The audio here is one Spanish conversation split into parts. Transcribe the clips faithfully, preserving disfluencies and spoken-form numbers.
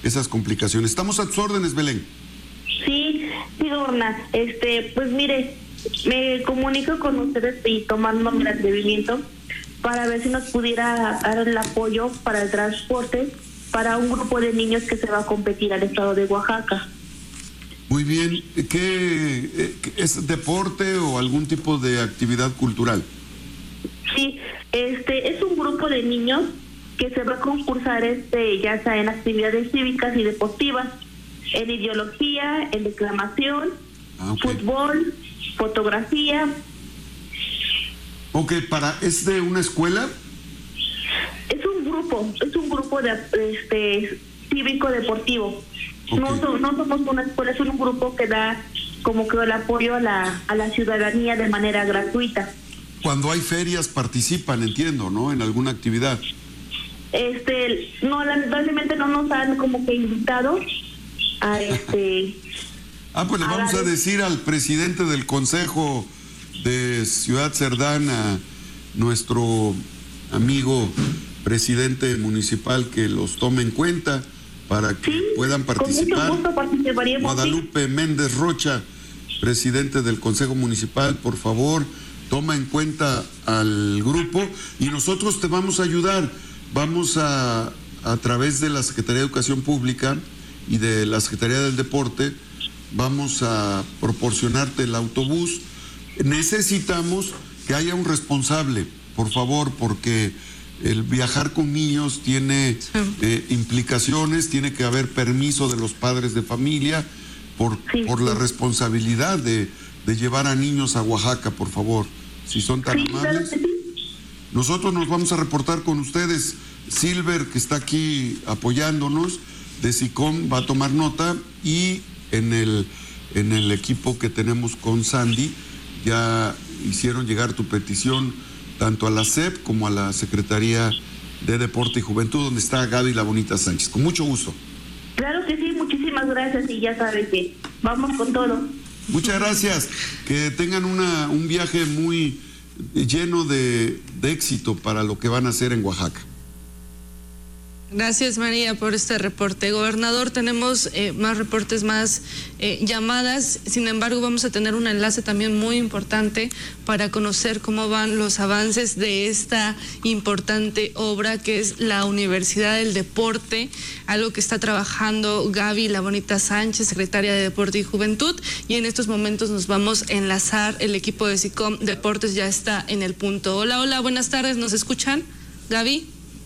esas complicaciones. Estamos a tus órdenes, Belén. Sí, sí, Gorna. Este, pues mire, me comunico con ustedes y tomándome el atrevimiento para ver si nos pudiera dar el apoyo para el transporte para un grupo de niños que se va a competir al estado de Oaxaca. Muy bien. ¿Qué es deporte o algún tipo de actividad cultural? Sí, este es un grupo de niños que se va a concursar este ya sea en actividades cívicas y deportivas, en ideología, en declamación, ah, okay. fútbol, fotografía. Ok, para ¿es de una escuela? Es un grupo, es un grupo de este cívico deportivo. Okay. No, so, no somos una escuela, es un grupo que da como que el apoyo a la a la ciudadanía de manera gratuita. Cuando hay ferias participan, entiendo, ¿no? En alguna actividad. Este, no, lamentablemente no nos han como que invitado a este. Ah, pues le vamos a, a decir al presidente del Consejo de Ciudad Cerdán, a nuestro amigo presidente municipal, que los tome en cuenta para que sí, puedan participar. Con mucho gusto participaríamos. Guadalupe sí. Méndez Rocha, presidente del Consejo Municipal, por favor, toma en cuenta al grupo y nosotros te vamos a ayudar. Vamos a, a través de la Secretaría de Educación Pública y de la Secretaría del Deporte, vamos a proporcionarte el autobús. Necesitamos que haya un responsable, por favor, porque el viajar con niños tiene eh, implicaciones, tiene que haber permiso de los padres de familia por, sí, por sí. la responsabilidad de, de llevar a niños a Oaxaca, por favor, si son tan sí, amables. Claro. Nosotros nos vamos a reportar con ustedes. Silver, que está aquí apoyándonos, de SICOM, va a tomar nota, y en el, en el equipo que tenemos con Sandy, ya hicieron llegar tu petición tanto a la S E P como a la Secretaría de Deporte y Juventud, donde está Gaby La Bonita Sánchez. Con mucho gusto. Claro que sí, muchísimas gracias, y ya sabes que vamos con todo. Muchas gracias, que tengan una, un viaje muy lleno de, de éxito para lo que van a hacer en Oaxaca. Gracias, María, por este reporte. Gobernador, tenemos eh, más reportes, más eh, llamadas. Sin embargo, vamos a tener un enlace también muy importante para conocer cómo van los avances de esta importante obra que es la Universidad del Deporte, algo que está trabajando Gaby La Bonita Sánchez, secretaria de Deporte y Juventud, y en estos momentos nos vamos a enlazar. El equipo de SICOM Deportes ya está en el punto. Hola, hola, buenas tardes, ¿nos escuchan? Gaby.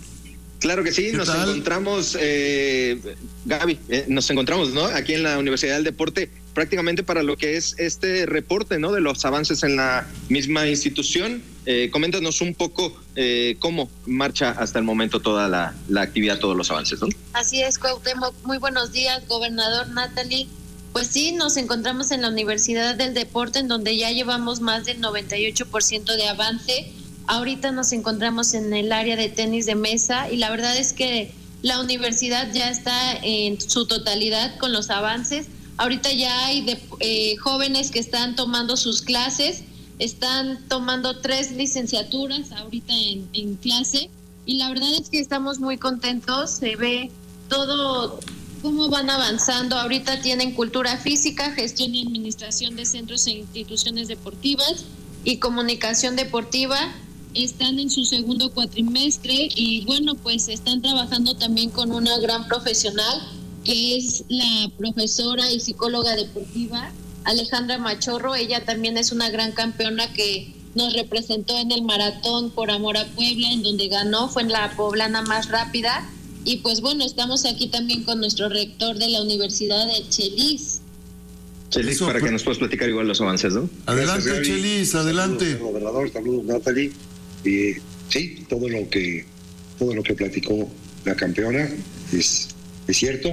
Claro que sí, nos tal? encontramos, eh, Gaby, eh, nos encontramos, ¿no? Aquí en la Universidad del Deporte, prácticamente para lo que es este reporte, ¿no? De los avances en la misma institución. Eh, coméntanos un poco eh, cómo marcha hasta el momento toda la, la actividad, todos los avances, ¿no? Así es, Cuauhtémoc. Muy buenos días, gobernador Natalie. Pues sí, nos encontramos en la Universidad del Deporte, en donde ya llevamos más del noventa y ocho por ciento de avance. Ahorita nos encontramos en el área de tenis de mesa y la verdad es que la universidad ya está en su totalidad con los avances. Ahorita ya hay de, eh, jóvenes que están tomando sus clases, están tomando tres licenciaturas ahorita en, en clase y la verdad es que estamos muy contentos. Se ve todo cómo van avanzando. Ahorita tienen cultura física, gestión y administración de centros e instituciones deportivas y comunicación deportiva. Están en su segundo cuatrimestre y bueno, pues están trabajando también con una gran profesional que es la profesora y psicóloga deportiva Alejandra Machorro. Ella también es una gran campeona que nos representó en el maratón Por Amor a Puebla, en donde ganó, fue en la poblana más rápida. Y pues bueno, estamos aquí también con nuestro rector de la Universidad de Chelis. Chelis, para que nos puedas platicar igual los avances, ¿no? Adelante, Gracias, Chelis, adelante. Saludos, gobernador, saludos, Natalie. Y sí, todo lo que todo lo que platicó la campeona es, es cierto,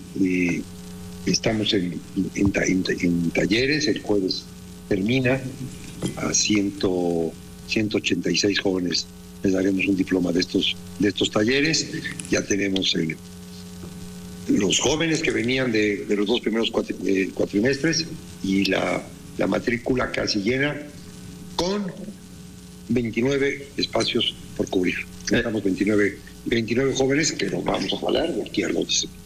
y estamos en, en, en, en talleres. El jueves termina a ciento, ciento ochenta y seis jóvenes, les daremos un diploma de estos de estos talleres. Ya tenemos el, los jóvenes que venían de, de los dos primeros cuatri, eh, cuatrimestres y la, la matrícula casi llena, con veintinueve espacios por cubrir. Estamos veintinueve, veintinueve jóvenes que nos vamos a jalar de aquí al once.